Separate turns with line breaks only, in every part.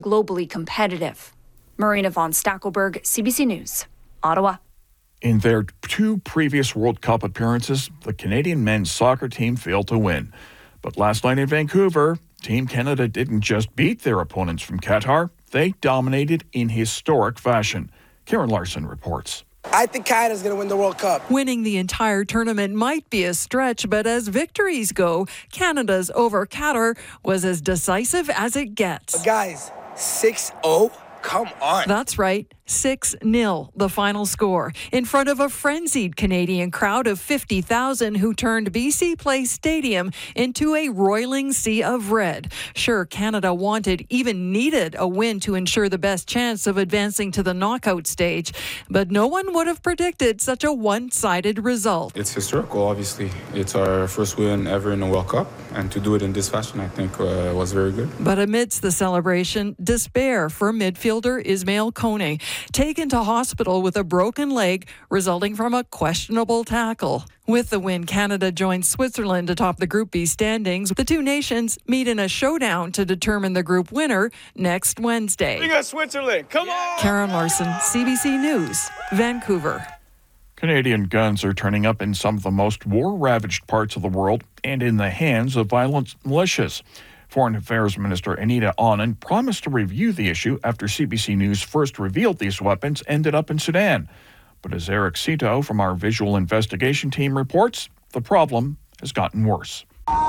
globally competitive. Marina von Stackelberg, CBC News, Ottawa.
In their two previous World Cup appearances, the Canadian men's soccer team failed to win. But last night in Vancouver, Team Canada didn't just beat their opponents from Qatar, they dominated in historic fashion. Karen Larson reports.
I think Canada's going to win the World Cup.
Winning the entire tournament might be a stretch, but as victories go, Canada's over Qatar was as decisive as it gets.
Guys, 6-0? Come on.
That's right. 6-0, the final score, in front of a frenzied Canadian crowd of 50,000 who turned BC Place Stadium into a roiling sea of red. Sure, Canada wanted, even needed, a win to ensure the best chance of advancing to the knockout stage, but no one would have predicted such a one-sided result.
It's historical, obviously. It's our first win ever in a World Cup, and to do it in this fashion, I think, was very good.
But amidst the celebration, despair for midfielder Ismail Kone, taken to hospital with a broken leg resulting from a questionable tackle. With the win, Canada joins Switzerland atop the Group B standings. The two nations meet in a showdown to determine the group winner next Wednesday.
We got Switzerland. Come on!
Karen Larson, CBC News, Vancouver.
Canadian guns are turning up in some of the most war-ravaged parts of the world and in the hands of violent militias. Foreign Affairs Minister Anita Anand promised to review the issue after CBC News first revealed these weapons ended up in Sudan. But as Eric Cito from our visual investigation team reports, the problem has gotten worse.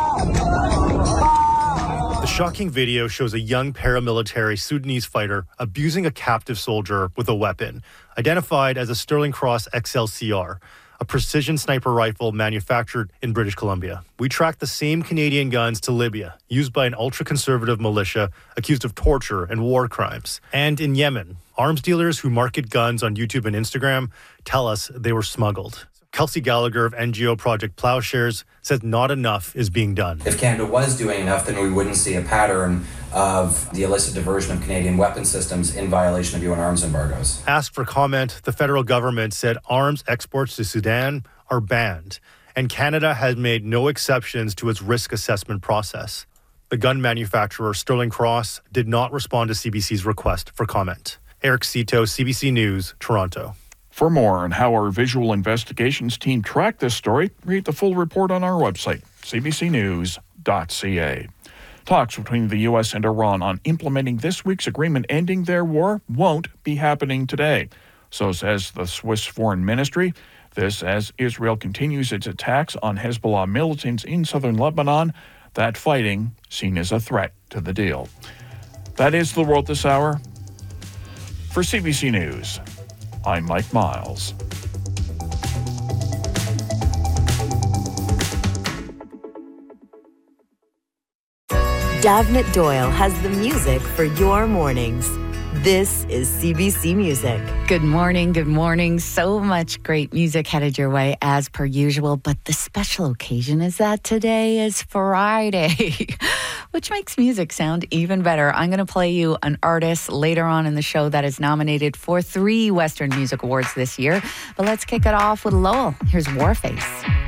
The shocking video shows a young paramilitary Sudanese fighter abusing a captive soldier with a weapon, identified as a Sterling Cross XLCR, a precision sniper rifle manufactured in British Columbia. We tracked the same Canadian guns to Libya, used by an ultra-conservative militia accused of torture and war crimes. And in Yemen, arms dealers who market guns on YouTube and Instagram tell us they were smuggled. Kelsey Gallagher of NGO Project Plowshares says not enough is being done.
If Canada was doing enough, then we wouldn't see a pattern of the illicit diversion of Canadian weapon systems in violation of UN arms embargoes.
Asked for comment, the federal government said arms exports to Sudan are banned, and Canada has made no exceptions to its risk assessment process. The gun manufacturer Sterling Cross did not respond to CBC's request for comment. Eric Cito, CBC News, Toronto.
For more on how our visual investigations team tracked this story, read the full report on our website, cbcnews.ca. Talks between the U.S. and Iran on implementing this week's agreement ending their war won't be happening today. So says the Swiss Foreign Ministry. This as Israel continues its attacks on Hezbollah militants in southern Lebanon, that fighting seen as a threat to the deal. That is the world this hour. For CBC News, I'm Mike Miles.
Davnit Doyle has the music for your mornings. This is CBC Music.
Good morning, good morning. So much great music headed your way as per usual, but the special occasion is that today is Friday, which makes music sound even better. I'm going to play you an artist later on in the show that is nominated for 3 Western Music Awards this year, but let's kick it off with Lowell. Here's Warface.